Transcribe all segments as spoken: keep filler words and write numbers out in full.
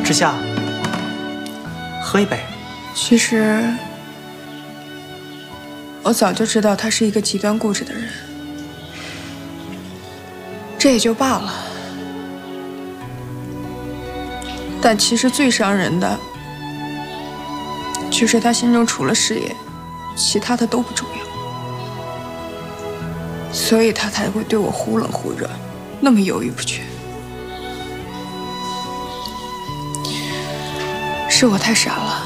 之夏，喝一杯。 其实，我早就知道他是一个极端固执的人，这也就罢了。但其实最伤人的，却是他心中除了事业，其他的都不重要。所以他才会对我忽冷忽热，那么犹豫不决。是我太傻了，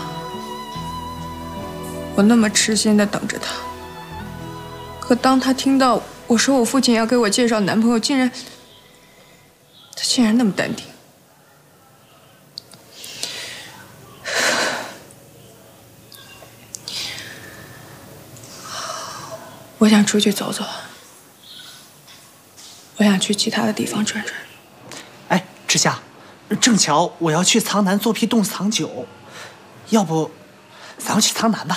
我那么痴心的等着他。可当他听到我说我父亲要给我介绍男朋友，竟然，他竟然那么淡定。我想出去走走，我想去其他的地方转转。 哎，之夏，正巧我要去苍南做批冻藏酒，要不咱们去苍南吧？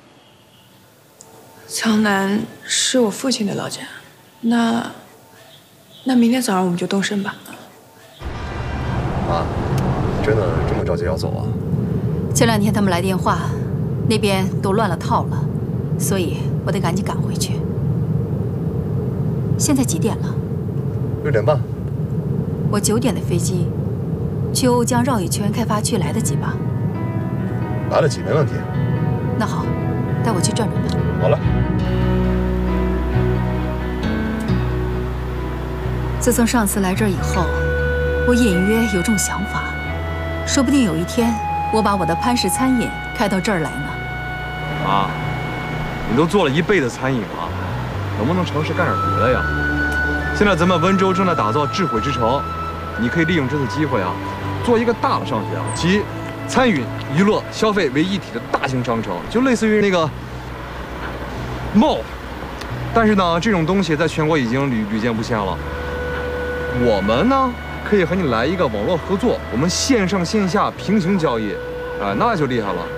苍南是我父亲的老家，那那明天早上我们就动身吧。 妈，真的这么着急要走啊？ 前两天他们来电话，那边都乱了套了，所以我得赶紧赶回去。现在几点了？ 六点半。 我九点的飞机，去瓯江绕一圈开发区来得及吧？ 来得及，没问题。 那好，带我去转转吧。 好了。 自从上次来这儿以后，我隐约有种想法，说不定有一天我把我的潘氏餐饮开到这儿来呢。 妈，你都做了一辈子餐饮了，能不能尝试干点别的呀？现在咱们温州正在打造智慧之城，你可以利用这次机会啊，做一个大的上学啊，集餐饮、娱乐、消费为一体的大型商城，就类似于那个 mall。但是呢，这种东西在全国已经屡屡见不鲜了。我们呢，可以和你来一个网络合作，我们线上线下平行交易，哎，那就厉害了。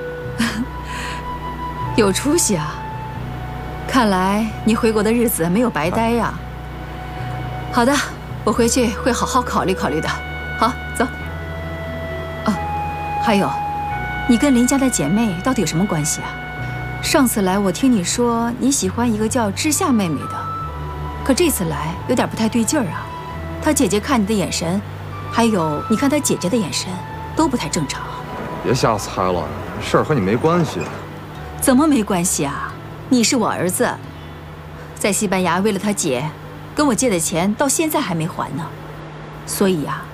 有出息啊！看来你回国的日子没有白待呀。好的，我回去会好好考虑考虑的。好，走。哦，还有，你跟林家的姐妹到底有什么关系啊？上次来我听你说你喜欢一个叫知夏妹妹的，可这次来有点不太对劲儿啊。她姐姐看你的眼神，还有你看她姐姐的眼神，都不太正常。 别瞎猜了，事儿和你没关系。 怎么没关系啊？你是我儿子，在西班牙为了他姐，跟我借的钱到现在还没还呢。所以呀、啊，